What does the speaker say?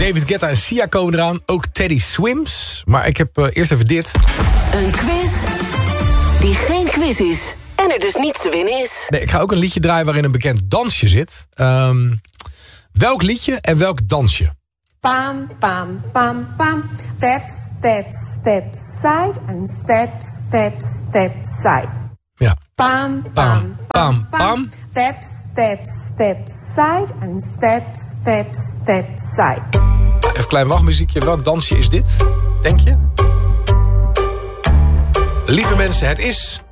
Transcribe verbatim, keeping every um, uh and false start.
David Guetta en Sia komen eraan. Ook Teddy Swims. Maar ik heb uh, eerst even dit. Een quiz die geen quiz is. En er dus niets te winnen is. Nee, ik ga ook een liedje draaien waarin een bekend dansje zit. Um, welk liedje en welk dansje? Pam, pam, pam, pam. Step, step, step side. En step, step, step side. Ja. Pam, pam, pam, pam. Step, step, step side. En step, step, step side. Even een klein wachtmuziekje. Welk dansje is dit? Denk je? Lieve mensen, het is...